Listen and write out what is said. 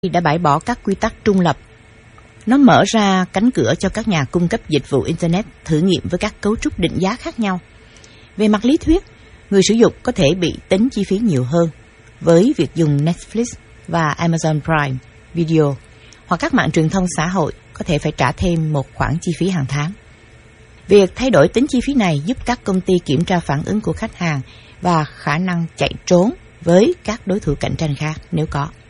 đã bãi bỏ các quy tắc trung lập. Nó mở ra cánh cửa cho các nhà cung cấp dịch vụ Internet thử nghiệm với các cấu trúc định giá khác nhau. Về mặt lý thuyết, người sử dụng có thể bị tính chi phí nhiều hơn với việc dùng Netflix và Amazon Prime Video, hoặc các mạng truyền thông xã hội có thể phải trả thêm một khoản chi phí hàng tháng. Việc thay đổi tính chi phí này giúp các công ty kiểm tra phản ứng của khách hàng và khả năng chạy trốn với các đối thủ cạnh tranh khác nếu có.